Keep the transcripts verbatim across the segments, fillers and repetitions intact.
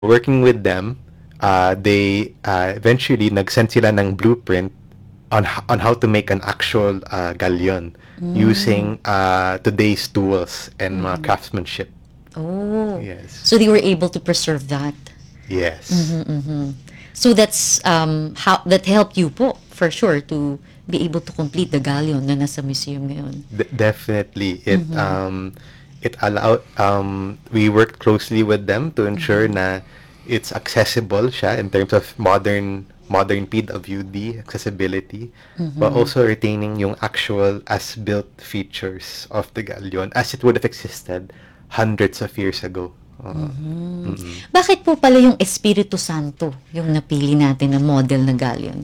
working with them, uh, they uh, eventually nag-send sila ng blueprint on h- on how to make an actual uh, galleon Mm. using uh, today's tools and mga Mhm. craftsmanship. Oh. Yes. So they were able to preserve that. Yes. Mhm, mhm. So that's um how that helped you po for sure to be able to complete the galleon na nasa museum ngayon. D- definitely it Mhm. um it allowed um we worked closely with them to ensure Mhm. na it's accessible siya in terms of modern modern P W D accessibility, but Mhm. also retaining yung actual as built features of the galleon as it would have existed hundreds of years ago. Uh, Mhm. mm-mm. Bakit po pala yung Espiritu Santo yung napili natin na model na galleon?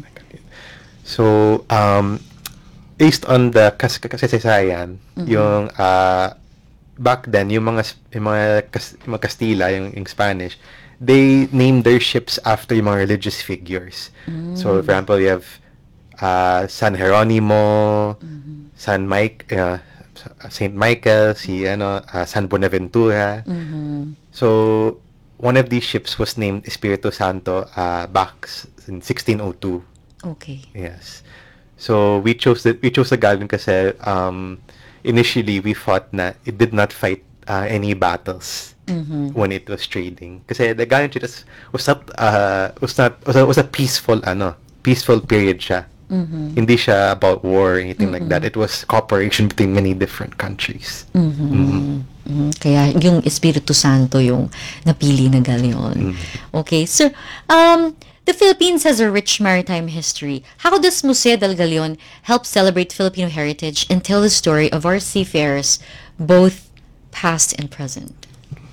So, um, based on the kas kasaysayan, Mhm. yung uh, back then, yung mga s- yung mga, kas, yung mga Kastila, yung, yung Spanish, they named their ships after yung mga religious figures. So, for Mm. example, you have uh, San Jeronimo, Mhm. San Mike, uh, Saint Michael, si ano, uh, San Buenaventura. Mhm. So, one of these ships was named Espiritu Santo uh, back s- in sixteen oh two. Okay. Yes. So we chose the we chose the Galvin kasi um initially we thought na it did not fight uh, any battles Mhm. when it was trading. Kasi the Galvin just was not uh was not was a, was a peaceful ano, peaceful period siya. Mhm. Hindi siya about war or anything like that. Mm. It was cooperation between many different countries. Mm-hmm. Mhm. Mhm. Kaya yung Espiritu Santo yung napili na galleon. Mm-hmm. Okay, so um, the Philippines has a rich maritime history. How does Museo del Galeon help celebrate Filipino heritage and tell the story of our seafarers, both past and present?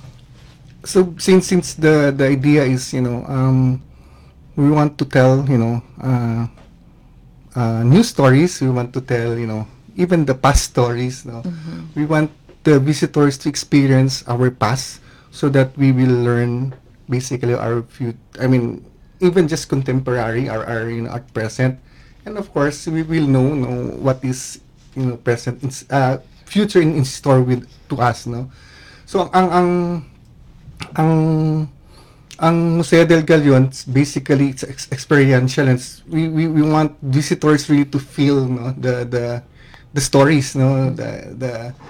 So since since the the idea is, you know, um, we want to tell, you know, uh, uh, new stories. We want to tell, you know, even the past stories. No, Mhm. we want the visitors to experience our past so that we will learn basically our future. I mean, even just contemporary, our, our you know, at present, and of course we will know, know what is, you know, present, in, uh, future in, in store with to us. No, so ang ang ang ang Museo del Galeon, basically it's ex- experiential, and we, we we want visitors really to feel, no, the the the stories, no, the the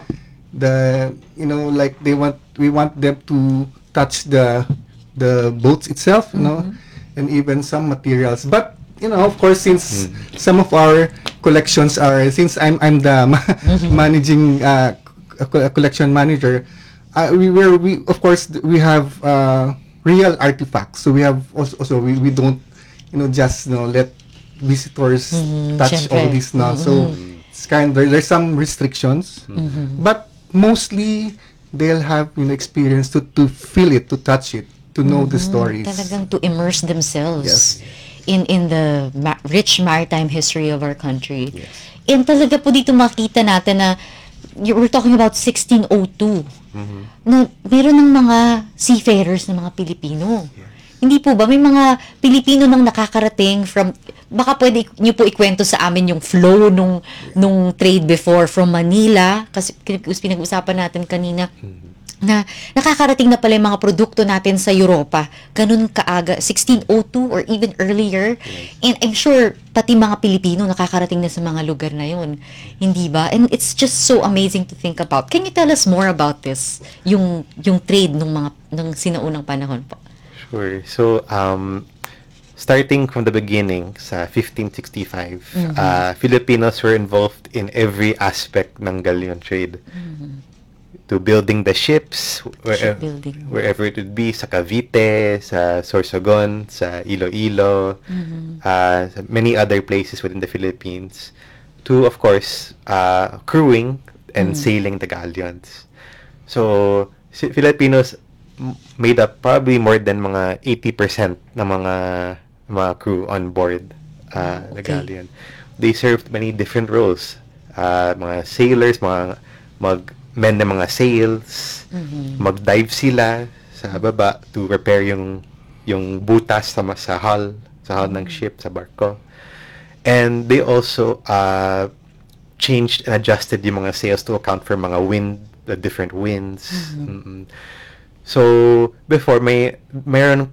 the you know, like they want we want them to touch the the boats itself, you know, Mhm. and even some materials. But you know, of course, since Mm-hmm. some of our collections are, since I'm I'm the Mhm. managing uh, co- collection manager, uh, we were we of course we have uh, real artifacts. So we have also, also we, we don't, you know, just, you know, let visitors Mhm. touch all Siyempre. this now. So Mhm. Mm-hmm. it's kind there, there's some restrictions, Mhm. but mostly they'll have, you know, experience to to feel it, to touch it, to know the Mhm. stories. Talagang to immerse themselves Yes. in in the ma- rich maritime history of our country. Yes. And talaga po dito makita natin na you- we're talking about sixteen oh two Mm-hmm. na meron ng mga seafarers na mga Pilipino. Yes. Hindi po ba may mga Pilipino nang nakakarating from, baka pwede niyo po ikwento sa amin yung flow nung nung trade before from Manila, kasi pinag-usapan natin kanina Mm-hmm. na nakakarating na pala yung mga produkto natin sa Europa ganun kaaga, sixteen oh two or even earlier. Yes. And I'm sure pati mga Pilipino nakakarating na sa mga lugar na yun, hindi ba? And it's just so amazing to think about. Can you tell us more about this, yung yung trade ng mga ng sinaunang panahon po? Sure. So, um, starting from the beginning sa fifteen sixty-five, Mhm. uh, Filipinos were involved in every aspect ng galleon trade. Mhm. To building the ships, where, Shipbuilding. wherever it would be, sa Cavite, sa Sorsogon, sa Iloilo, Mhm. uh, sa many other places within the Philippines. To, of course, uh, crewing and Mhm. sailing the galleons. So, si Filipinos m- made up probably more than mga eighty percent ng mga mga crew on board uh, Wow, the okay. galleon. They served many different roles. Uh, mga sailors, mga mag men ng mga sails, Mhm. mag-dive sila sa baba to repair yung yung butas sa ma- sa hull, sa hull ng ship, sa barko. And they also uh, changed and adjusted yung mga sails to account for mga wind, the different winds. Mhm. Mm-mm. So, before, may mayroon